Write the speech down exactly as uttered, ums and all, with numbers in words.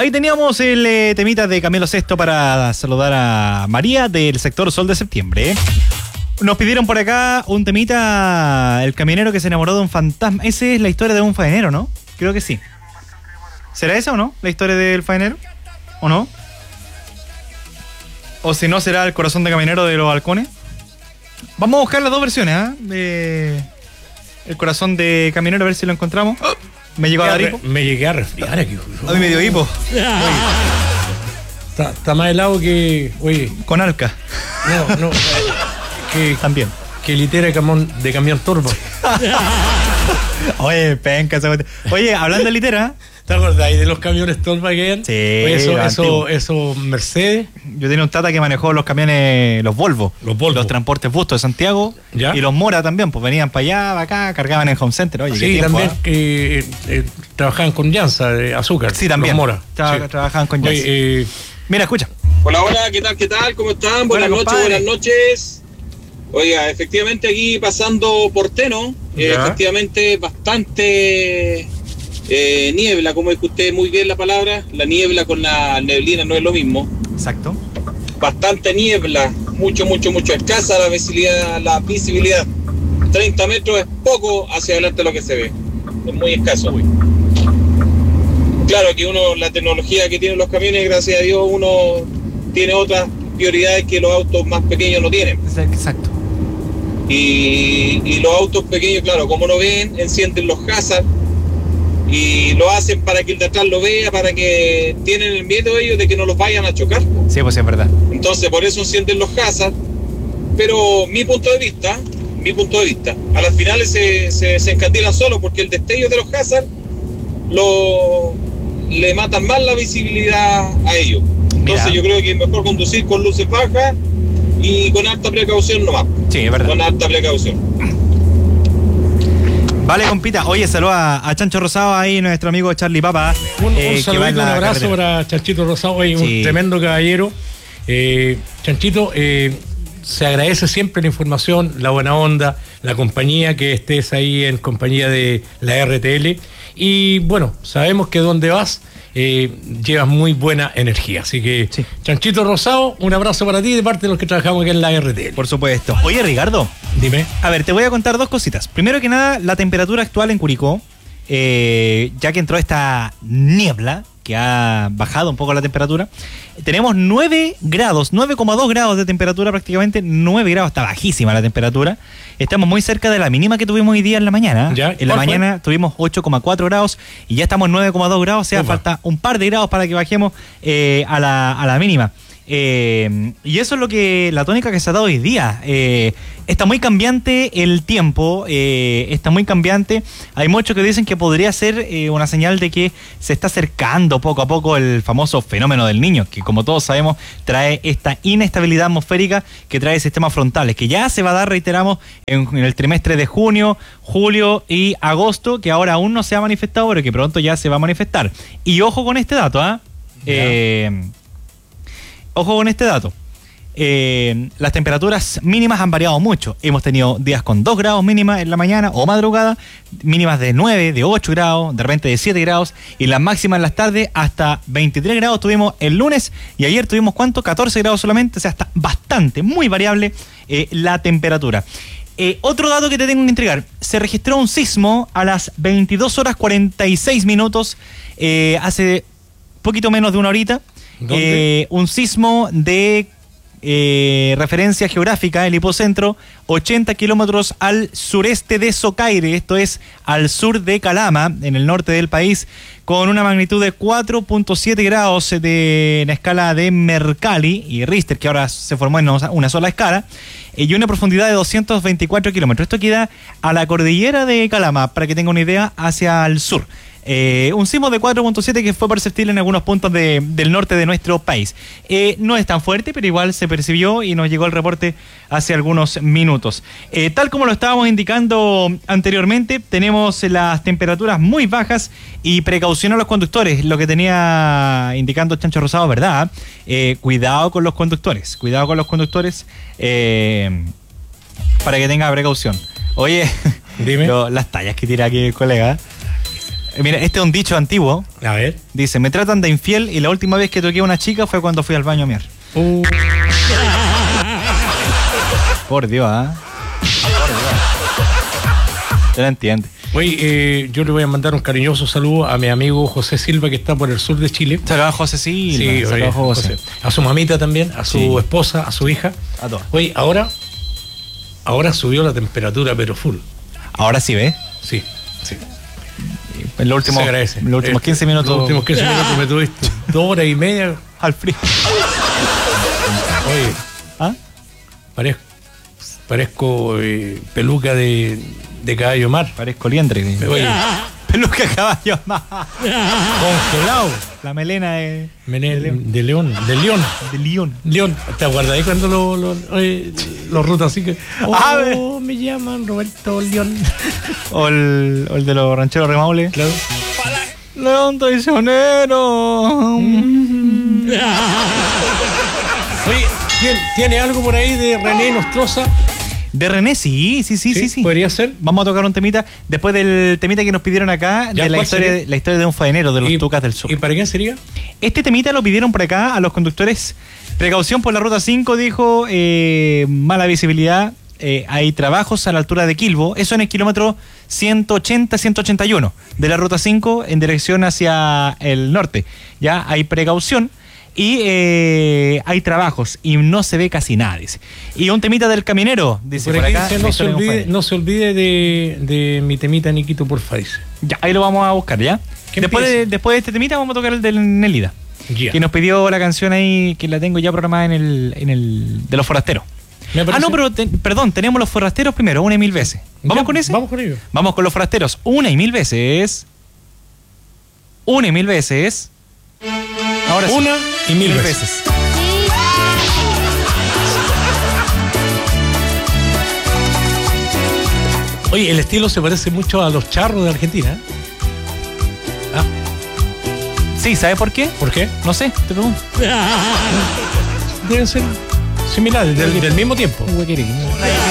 Ahí teníamos el eh, temita de Camilo Sesto para saludar a María del sector Sol de Septiembre. Nos pidieron por acá un temita, el camionero que se enamoró de un fantasma. Esa es la historia de un faenero, ¿no? Creo que sí. ¿Será esa o no? ¿La historia del faenero? ¿O no? O si no, será el corazón de camionero de los halcones. Vamos a buscar las dos versiones, ¿eh? De... El corazón de camionero, a ver si lo encontramos. Oh, me llegó a dar hipo. Me llegué a resfriar aquí. A mí me dio hipo. Está, está más helado que... Oye. Con alca. No, no. Que, También. Que litera de camión, de camión turbo. Oye, penca. Oye, hablando de litera... ¿Te acuerdas ahí de los camiones turbo que eran? Sí. Oye, eso, eso, eso, Mercedes. Yo tenía un tata que manejó los camiones, los Volvo. Los Volvo. Los transportes Busto de Santiago. ¿Ya? Y los Mora también, pues venían para allá, para acá, cargaban en Home Center. Oye, sí, qué tiempo, también ¿eh? que eh, eh, trabajaban con llanza de azúcar. Sí, también. Los Mora. Tra- Sí. Trabajaban con llanza. Oye, eh, Mira, escucha. Hola, hola, ¿qué tal? ¿Qué tal? ¿Cómo están? Buenas Hola, noches, compadre. buenas noches. Oiga, efectivamente aquí pasando por Teno, eh, Ya. efectivamente bastante eh, niebla, como dijo usted muy bien la palabra, la niebla con la neblina no es lo mismo. Exacto. Bastante niebla, mucho, mucho, mucho escasa la visibilidad, la visibilidad. treinta metros es poco hacia adelante lo que se ve, es muy escaso. Claro que uno, la tecnología que tienen los camiones, gracias a Dios, uno tiene otras prioridades que los autos más pequeños no tienen. Exacto. Y, y los autos pequeños, claro, como no ven, encienden los hazards y lo hacen para que el de atrás lo vea, para que tienen el miedo ellos de que no los vayan a chocar. Sí, pues sí, es verdad. Entonces, por eso encienden los hazards. Pero mi punto de vista, mi punto de vista, a las finales se, se, se encandilan solo porque el destello de los hazards lo, le matan más la visibilidad a ellos. Entonces, Mira. yo creo que es mejor conducir con luces bajas y con alta precaución nomás. Sí, es verdad. Con alta precaución. Vale, compita. Oye, saluda a, a Chancho Rosado ahí, nuestro amigo Charlie Papa. Un, eh, un que va en saludito, un la abrazo carretera. para Chanchito Rosado, oye, Sí. un tremendo caballero. Eh, Chanchito, eh, se agradece siempre la información, la buena onda, la compañía, que estés ahí en compañía de la R T L. Y bueno, sabemos que donde vas eh, llevas muy buena energía. Así que, Sí. Chanchito Rosado, un abrazo para ti de parte de los que trabajamos aquí en la R T L. Por supuesto. Oye, Ricardo. Dime. A ver, te voy a contar dos cositas. Primero que nada, la temperatura actual en Curicó, eh, ya que entró esta niebla, que ha bajado un poco la temperatura, tenemos nueve grados, nueve coma dos grados de temperatura prácticamente, nueve grados, está bajísima la temperatura. Estamos muy cerca de la mínima que tuvimos hoy día en la mañana. ¿Ya? En la ¿Cuál fue? mañana tuvimos ocho coma cuatro grados y ya estamos en nueve coma dos grados, o sea, Upa. falta un par de grados para que bajemos eh, a, la, a la mínima. Eh, y eso es lo que la tónica que se ha dado hoy día. Eh, está muy cambiante el tiempo, eh, está muy cambiante. Hay muchos que dicen que podría ser eh, una señal de que se está acercando poco a poco el famoso fenómeno del Niño, que como todos sabemos trae esta inestabilidad atmosférica que trae sistemas frontales, que ya se va a dar, reiteramos, en, en el trimestre de junio, julio y agosto, que ahora aún no se ha manifestado, pero que pronto ya se va a manifestar. Y ojo con este dato, ¿ah? ¿eh? Eh, Ojo con este dato. Eh, las temperaturas mínimas han variado mucho. Hemos tenido días con dos grados mínimas en la mañana o madrugada, mínimas de nueve, de ocho grados, de repente de siete grados, y las máximas en las tardes hasta veintitrés grados tuvimos el lunes, y ayer tuvimos ¿cuánto? catorce grados solamente, o sea, está bastante, muy variable eh, la temperatura. Eh, otro dato que te tengo que entregar: se registró un sismo a las veintidós horas cuarenta y seis minutos, eh, hace poquito menos de una horita. Eh, un sismo de eh, referencia geográfica, el hipocentro, ochenta kilómetros al sureste de Socaire, esto es al sur de Calama, en el norte del país, con una magnitud de cuatro punto siete grados de, en escala de Mercalli y Richter, que ahora se formó en una sola escala, y una profundidad de doscientos veinticuatro kilómetros. Esto queda a la cordillera de Calama, para que tenga una idea, hacia el sur. Eh, un sismo de cuatro punto siete que fue perceptible en algunos puntos de, del norte de nuestro país. Eh, no es tan fuerte, pero igual se percibió y nos llegó el reporte hace algunos minutos. Eh, tal como lo estábamos indicando anteriormente, tenemos las temperaturas muy bajas y precaución a los conductores, lo que tenía indicando Chancho Rosado, ¿verdad? Eh, cuidado con los conductores, cuidado con los conductores eh, para que tenga precaución. Oye, Dime. lo, las tallas que tira aquí el colega. Eh, Mira, este es un dicho antiguo. A ver. Dice, me tratan de infiel y la última vez que toqué a una chica fue cuando fui al baño a miar. Uh, Por Dios, ¿ah? Por Dios. Te lo entiende. Oye, eh, yo le voy a mandar un cariñoso saludo a mi amigo José Silva, que está por el sur de Chile. Saludos a José Silva. Sí, saludos oye, a José. José. A su mamita también, a su Sí. esposa, a su hija. A todos. Oye, ahora, ahora subió la temperatura, pero full. Ahora sí, ¿ves? Sí, sí. En los últimos, Se agradece. en los últimos Eh, quince minutos. Los últimos quince minutos me tuviste dos horas y media. Al frío. Oye, ¿Ah? parezco, parezco eh, peluca de, de caballo mar. Parezco liendre. Oye, Peluca caballo más. congelado. La melena de, Menel, de león, de león. de león. León, ¿te acuerdas ahí cuando lo, lo, oye, los rutas así que... Oh, A ver. me llaman Roberto León. O el, o el de los rancheros remaules. Claro. León traicionero. Oye, ¿tiene, ¿tiene algo por ahí de René Nostroza? De René, sí, sí, sí, sí, sí. ¿Podría ser? Vamos a tocar un temita después del temita que nos pidieron acá Ya, de la ¿cuál historia, sería? la historia de un faenero de los ¿Y- Tucas del Sur. ¿Y para quién sería? Este temita lo pidieron por acá a los conductores. Precaución por la ruta cinco, dijo, eh, mala visibilidad, eh, hay trabajos a la altura de Quilbo, eso en el kilómetro ciento ochenta, ciento ochenta y uno de la ruta cinco en dirección hacia el norte. Ya hay precaución y eh, hay trabajos y no se ve casi nada, dice. Y un temita del caminero, dice Por por, aquí acá. dice, la no, se historia de un olvide, faenero. no se olvide de, de mi temita Niquito, porfa, dice. Ya, ahí lo vamos a buscar, ¿ya? ¿Qué Después de, empieza? después de este temita vamos a tocar el del Nelida. Ya. Que nos pidió la canción ahí, que la tengo ya programada en el, en el de los forasteros. Me Ah, parece- no, pero te- perdón, tenemos los forasteros primero, una y mil veces. ¿Vamos Ya, con ese? Vamos con ello. Vamos con los forasteros, una y mil veces. Una y mil veces. Ahora sí. Una y mil veces. Oye, el estilo se parece mucho a los charros de Argentina. ¿eh? Ah, Sí, ¿sabes por qué? ¿por qué? No sé, te pregunto. Deben ser similares, del, del mismo tiempo. Huequereque.